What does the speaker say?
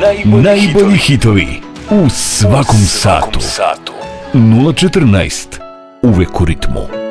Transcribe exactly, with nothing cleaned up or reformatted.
Najbolji, Najbolji hitovi u svakom, u svakom satu. satu. nula četrnaest. Uvek u ritmu.